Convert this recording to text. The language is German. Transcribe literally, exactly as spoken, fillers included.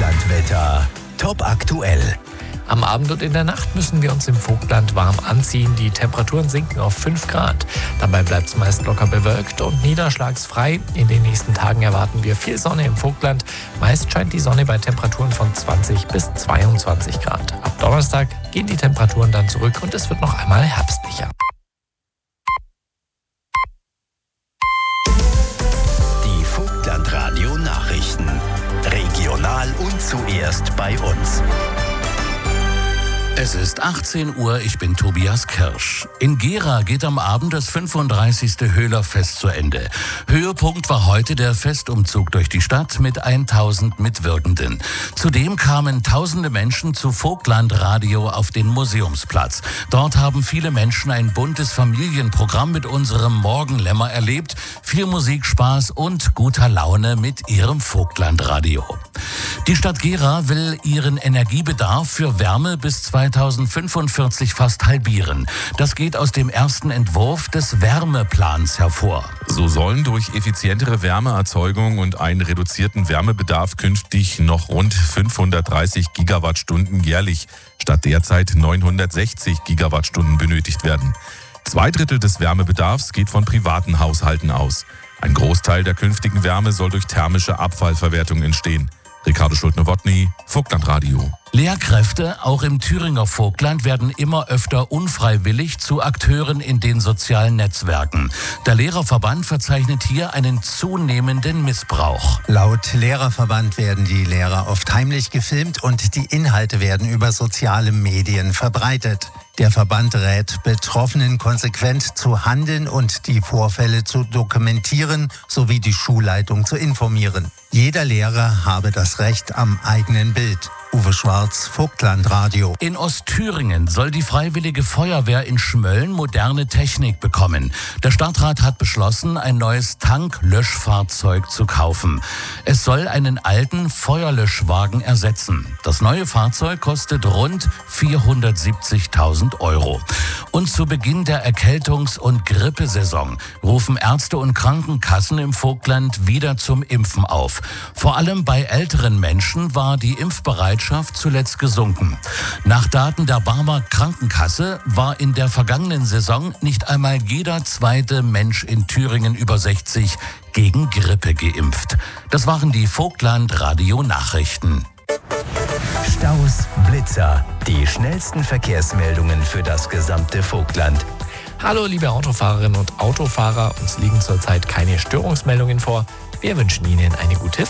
Vogtlandwetter. Top aktuell. Am Abend und in der Nacht müssen wir uns im Vogtland warm anziehen. Die Temperaturen sinken auf fünf Grad. Dabei bleibt es meist locker bewölkt und niederschlagsfrei. In den nächsten Tagen erwarten wir viel Sonne im Vogtland. Meist scheint die Sonne bei Temperaturen von zwanzig bis zweiundzwanzig Grad. Ab Donnerstag gehen die Temperaturen dann zurück und es wird noch einmal herbstlicher. Die Vogtlandradio Nachrichten. Regional und zuerst bei uns. Es ist achtzehn Uhr, ich bin Tobias Kirsch. In Gera geht am Abend das fünfunddreißigste Höhlerfest zu Ende. Höhepunkt war heute der Festumzug durch die Stadt mit tausend Mitwirkenden. Zudem kamen tausende Menschen zu Vogtlandradio auf den Museumsplatz. Dort haben viele Menschen ein buntes Familienprogramm mit unserem Morgenlämmer erlebt. Viel Musik, Spaß und guter Laune mit ihrem Vogtlandradio. Die Stadt Gera will ihren Energiebedarf für Wärme bis zweitausendfünfundvierzig fast halbieren. Das geht aus dem ersten Entwurf des Wärmeplans hervor. So sollen durch effizientere Wärmeerzeugung und einen reduzierten Wärmebedarf künftig noch rund fünfhundertdreißig Gigawattstunden jährlich statt derzeit neunhundertsechzig Gigawattstunden benötigt werden. Zwei Drittel des Wärmebedarfs geht von privaten Haushalten aus. Ein Großteil der künftigen Wärme soll durch thermische Abfallverwertung entstehen. Ricardo Schulte-Nowotny, Vogtlandradio. Lehrkräfte, auch im Thüringer Vogtland, werden immer öfter unfreiwillig zu Akteuren in den sozialen Netzwerken. Der Lehrerverband verzeichnet hier einen zunehmenden Missbrauch. Laut Lehrerverband werden die Lehrer oft heimlich gefilmt und die Inhalte werden über soziale Medien verbreitet. Der Verband rät Betroffenen konsequent zu handeln und die Vorfälle zu dokumentieren sowie die Schulleitung zu informieren. Jeder Lehrer habe das Recht am eigenen Bild. Uwe Schwarz, Vogtlandradio. In Ostthüringen soll die Freiwillige Feuerwehr in Schmölln moderne Technik bekommen. Der Stadtrat hat beschlossen, ein neues Tanklöschfahrzeug zu kaufen. Es soll einen alten Feuerlöschwagen ersetzen. Das neue Fahrzeug kostet rund vierhundertsiebzigtausend Euro. Und zu Beginn der Erkältungs- und Grippesaison rufen Ärzte und Krankenkassen im Vogtland wieder zum Impfen auf. Vor allem bei älteren Menschen war die Impfbereitschaft zuletzt gesunken. Nach Daten der Barmer Krankenkasse war in der vergangenen Saison nicht einmal jeder zweite Mensch in Thüringen über sechzig gegen Grippe geimpft. Das waren die Vogtlandradio-Nachrichten. Staus, Blitzer, die schnellsten Verkehrsmeldungen für das gesamte Vogtland. Hallo liebe Autofahrerinnen und Autofahrer, uns liegen zurzeit keine Störungsmeldungen vor. Wir wünschen Ihnen eine gute Fahrt.